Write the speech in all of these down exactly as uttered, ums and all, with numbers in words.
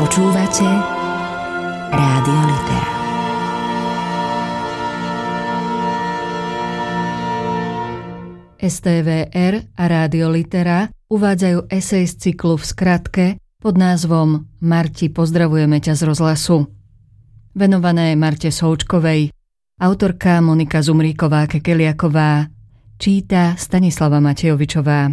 Počúvate Rádio Litera. es té vé er a Rádio Litera uvádzajú esej z cyklu v skratke pod názvom Marti, pozdravujeme ťa z rozhlasu. Venované Marte Součkovej. Autorka Monika Zumríková-Kekeliaková. Číta Stanislava Matejovičová.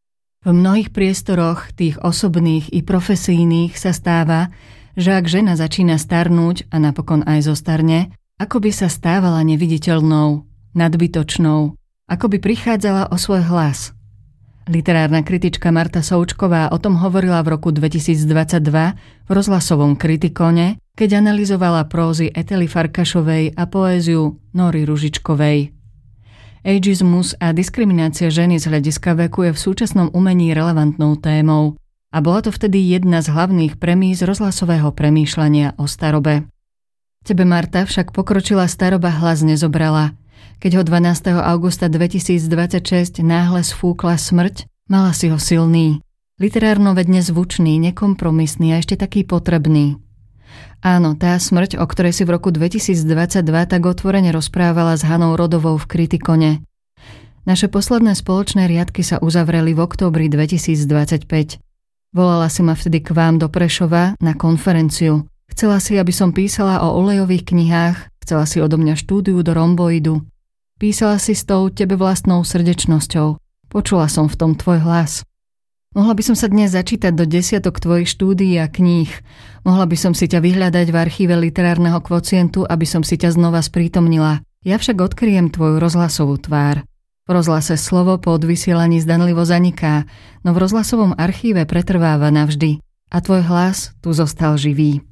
V mnohých priestoroch, tých osobných i profesijných, sa stáva, že ak žena začína starnúť a napokon aj zostarne, ako by sa stávala neviditeľnou, nadbytočnou, ako by prichádzala o svoj hlas. Literárna kritička Marta Součková o tom hovorila v roku dvetisícdvadsaťdva v rozhlasovom Kritikone, keď analyzovala prózy Etely Farkašovej a poéziu Nóry Ružičkovej. Ageizmus a diskriminácia ženy z hľadiska veku je v súčasnom umení relevantnou témou a bola to vtedy jedna z hlavných premíz rozhlasového premýšľania o starobe. Tebe, Marta, však pokročila staroba hlas nezobrala. Keď ho dvanásteho augusta dvetisícdvadsaťšesť náhle sfúkla smrť, mala si ho silný, literárno-vedne zvučný, nekompromisný a ešte taký potrebný. Áno, tá smrť, o ktorej si v roku dvetisícdvadsaťdva tak otvorene rozprávala s Hanou Rodovou v Kritikone. Naše posledné spoločné riadky sa uzavreli v októbri dvetisícdvadsaťpäť. Volala si ma vtedy k vám do Prešova na konferenciu. Chcela si, aby som písala o olejových knihách, chcela si odo mňa štúdiu do romboidu. Písala si s tou tebe vlastnou srdečnosťou. Počula som v tom tvoj hlas. Mohla by som sa dnes začítať do desiatok tvojich štúdií a kníh. Mohla by som si ťa vyhľadať v archíve literárneho kvocientu, aby som si ťa znova sprítomnila. Ja však odkryjem tvoju rozhlasovú tvár. V rozhlase slovo po odvysielaní zdanlivo zaniká, no v rozhlasovom archíve pretrváva navždy. A tvoj hlas tu zostal živý.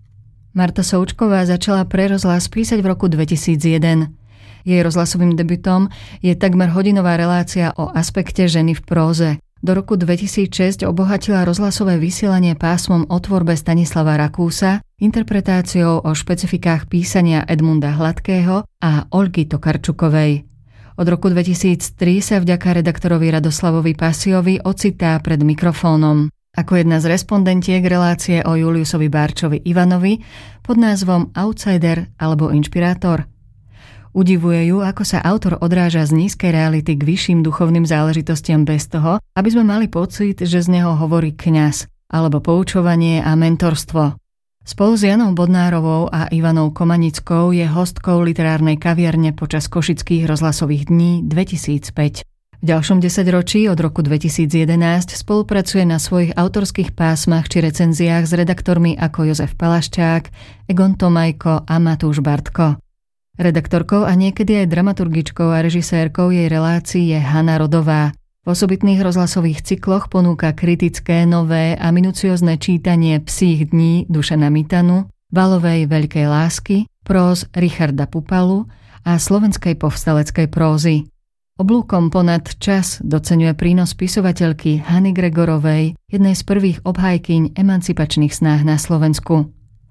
Marta Součková začala pre rozhlas písať v roku dvetisícjeden. Jej rozhlasovým debutom je takmer hodinová relácia o aspekte ženy v próze. Do roku dvetisícšesť obohatila rozhlasové vysielanie pásmom o tvorbe Stanislava Rakúsa, interpretáciou o špecifikách písania Edmunda Hladkého a Olgy Tokarčukovej. Od roku dvetisíctri sa vďaka redaktorovi Radoslavovi Pasiovi ocitá pred mikrofónom. Ako jedna z respondentiek relácie o Juliusovi Bárčovi Ivanovi pod názvom Outsider alebo Inšpirátor. Udivuje ju, ako sa autor odráža z nízkej reality k vyšším duchovným záležitostiam bez toho, aby sme mali pocit, že z neho hovorí kňaz, alebo poučovanie a mentorstvo. Spolu s Janou Bodnárovou a Ivanou Komanickou je hostkou literárnej kaviarne počas Košických rozhlasových dní dvetisícpäť. V ďalšom desaťročí od roku dvetisícjedenásť spolupracuje na svojich autorských pásmach či recenziách s redaktormi ako Jozef Palaščák, Egon Tomajko a Matúš Bartko. Redaktorkou a niekedy aj dramaturgičkou a režisérkou jej relácií je Hana Rodová. V osobitných rozhlasových cykloch ponúka kritické, nové a minuciózne čítanie Psích dní Dušana Mitanu, Valovej veľkej lásky, próz Richarda Pupalu a slovenskej povstaleckej prózy. Oblúkom ponad čas doceňuje prínos spisovateľky Hany Gregorovej, jednej z prvých obhajkyň emancipačných snách na Slovensku.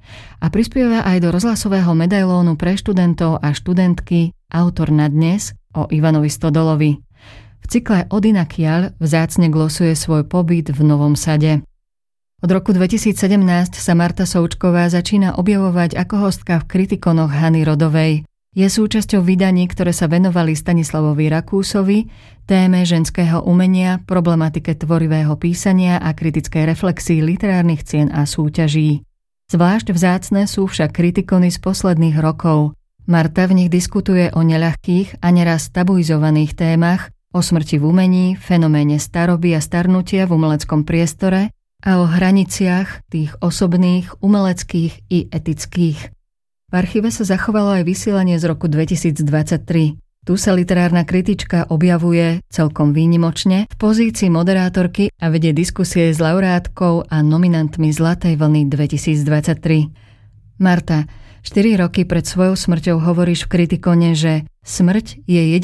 A prispieva aj do rozhlasového medailónu pre študentov a študentky Autor na dnes o Ivanovi Stodolovi. V cykle Odinakiaľ vzácne glosuje svoj pobyt v Novom Sade. Od roku dvetisícsedemnásť sa Marta Součková začína objavovať ako hostka v Kritikonoch Hany Rodovej. Je súčasťou vydaní, ktoré sa venovali Stanislavovi Rakúsovi, téme ženského umenia, problematike tvorivého písania a kritickej reflexii literárnych cien a súťaží. Zvlášť vzácne sú však kritikony z posledných rokov. Marta v nich diskutuje o neľahkých a neraz tabuizovaných témach, o smrti v umení, fenoméne staroby a starnutia v umeleckom priestore a o hraniciach tých osobných, umeleckých i etických. V archíve sa zachovalo aj vysielanie z roku dvetisícdvadsaťtri. Tu sa literárna kritička objavuje celkom výnimočne v pozícii moderátorky a vedie diskusie s laureátkou a nominantmi Zlatej vlny dvetisícdvadsaťtri. Marta, štyri roky pred svojou smrťou hovoríš v Kritikone, že smrť je jediný